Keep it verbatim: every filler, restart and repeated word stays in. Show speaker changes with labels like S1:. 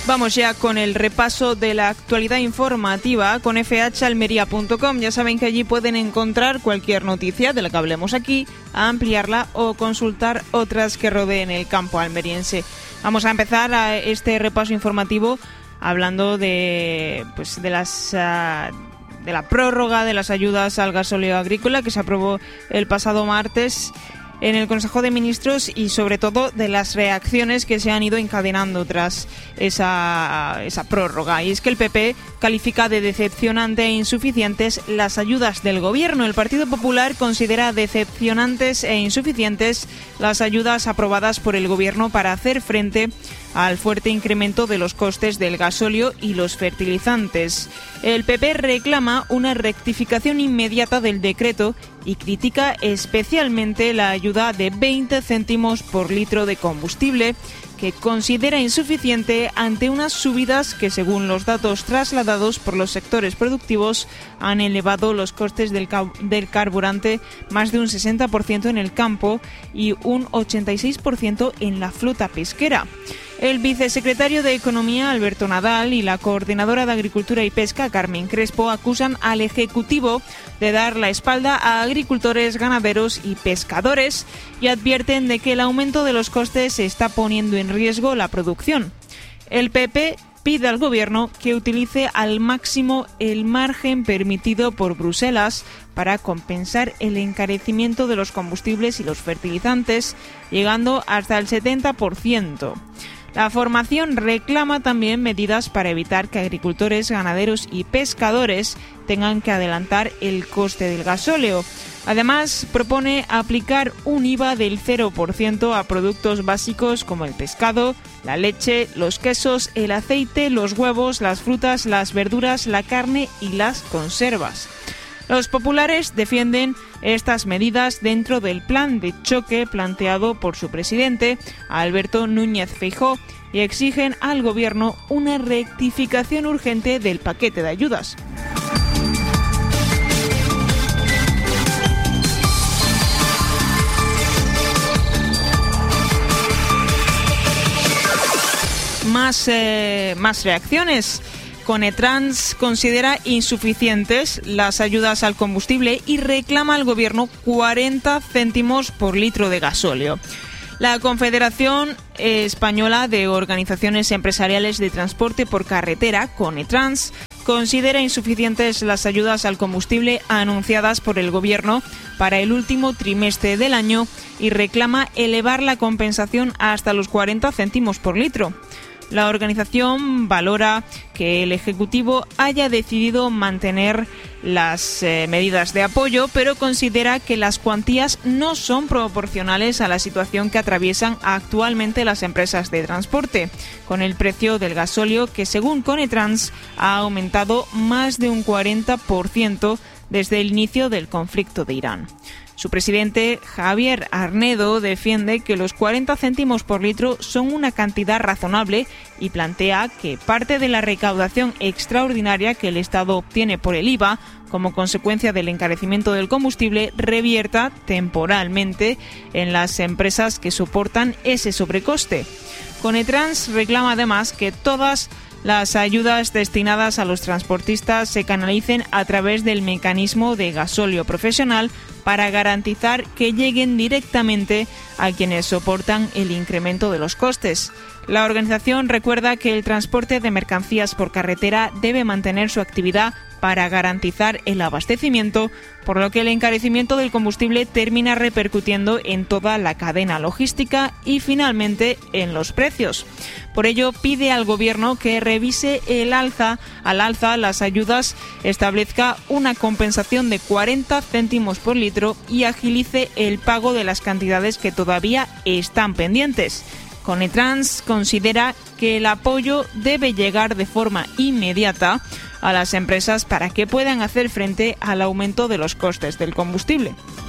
S1: Vamos ya con el repaso de la actualidad informativa con f h almería punto com. Ya saben que allí pueden encontrar cualquier noticia de la que hablemos aquí, ampliarla o consultar otras que rodeen el campo almeriense. Vamos a empezar a este repaso informativo hablando de, pues, de las... Uh, de la prórroga de las ayudas al gasóleo agrícola que se aprobó el pasado martes en el Consejo de Ministros y sobre todo de las reacciones que se han ido encadenando tras esa, esa prórroga. Y es que el P P califica de decepcionante e insuficientes las ayudas del Gobierno. El Partido Popular considera decepcionantes e insuficientes las ayudas aprobadas por el Gobierno para hacer frente al fuerte incremento de los costes del gasóleo y los fertilizantes. El P P reclama una rectificación inmediata del decreto y critica especialmente la ayuda de veinte céntimos por litro de combustible, que considera insuficiente ante unas subidas que, según los datos trasladados por los sectores productivos, han elevado los costes del, ca- del carburante más de un sesenta por ciento en el campo y un ochenta y seis por ciento en la flota pesquera. El vicesecretario de Economía, Alberto Nadal, y la coordinadora de Agricultura y Pesca, Carmen Crespo, acusan al Ejecutivo de dar la espalda a agricultores, ganaderos y pescadores y advierten de que el aumento de los costes está poniendo en riesgo la producción. El P P pide al Gobierno que utilice al máximo el margen permitido por Bruselas para compensar el encarecimiento de los combustibles y los fertilizantes, llegando hasta el setenta por ciento. La formación reclama también medidas para evitar que agricultores, ganaderos y pescadores tengan que adelantar el coste del gasóleo. Además, propone aplicar un I V A del cero por ciento a productos básicos como el pescado, la leche, los quesos, el aceite, los huevos, las frutas, las verduras, la carne y las conservas. Los populares defienden estas medidas dentro del plan de choque planteado por su presidente, Alberto Núñez Feijóo, y exigen al Gobierno una rectificación urgente del paquete de ayudas. Más, eh, más reacciones. Conetrans considera insuficientes las ayudas al combustible y reclama al Gobierno cuarenta céntimos por litro de gasóleo. La Confederación Española de Organizaciones Empresariales de Transporte por Carretera, Conetrans, considera insuficientes las ayudas al combustible anunciadas por el Gobierno para el último trimestre del año y reclama elevar la compensación hasta los cuarenta céntimos por litro. La organización valora que el Ejecutivo haya decidido mantener las eh, medidas de apoyo, pero considera que las cuantías no son proporcionales a la situación que atraviesan actualmente las empresas de transporte, con el precio del gasóleo que, según Conetrans, ha aumentado más de un cuarenta por ciento desde el inicio del conflicto de Irán. Su presidente, Javier Arnedo, defiende que los cuarenta céntimos por litro son una cantidad razonable y plantea que parte de la recaudación extraordinaria que el Estado obtiene por el I V A como consecuencia del encarecimiento del combustible revierta temporalmente en las empresas que soportan ese sobrecoste. Conetrans reclama además que todas las ayudas destinadas a los transportistas se canalicen a través del mecanismo de gasóleo profesional para garantizar que lleguen directamente a quienes soportan el incremento de los costes. La organización recuerda que el transporte de mercancías por carretera debe mantener su actividad para garantizar el abastecimiento, por lo que el encarecimiento del combustible termina repercutiendo en toda la cadena logística y finalmente en los precios. Por ello, pide al Gobierno que revise el alza al alza las ayudas, establezca una compensación de cuarenta céntimos por litro y agilice el pago de las cantidades que todavía están pendientes. Conetrans considera que el apoyo debe llegar de forma inmediata a las empresas para que puedan hacer frente al aumento de los costes del combustible.